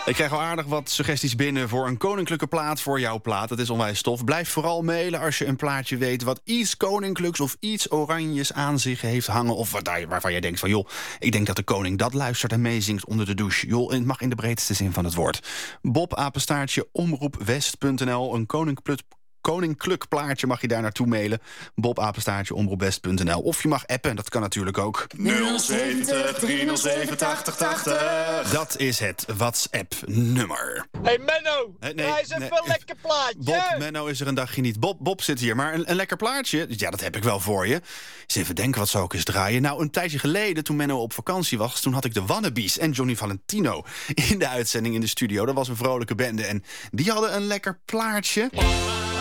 Ik krijg al aardig wat suggesties binnen voor een koninklijke plaat voor jouw plaat. Dat is onwijs tof. Blijf vooral mailen als je een plaatje weet wat iets koninklijks of iets oranjes aan zich heeft hangen. Of waarvan jij denkt van, joh, ik denk dat de koning dat luistert en meezingt onder de douche. Joh, het mag in de breedste zin van het woord. bob@omroepwest.nl. Een koninklijk plaatje mag je daar naartoe mailen. bob@omroepwest.nl. Of je mag appen, dat kan natuurlijk ook. 070 307 8080. Dat is het WhatsApp-nummer. Hey Menno, hij is even een lekker plaatje. Bob, Menno is er een dagje niet. Bob zit hier, maar een lekker plaatje, ja, dat heb ik wel voor je. Eens even denken, wat zou ik eens draaien? Nou, een tijdje geleden, toen Menno op vakantie was, toen had ik de Wannabies en Johnny Valentino in de uitzending in de studio. Dat was een vrolijke bende en die hadden een lekker plaatje.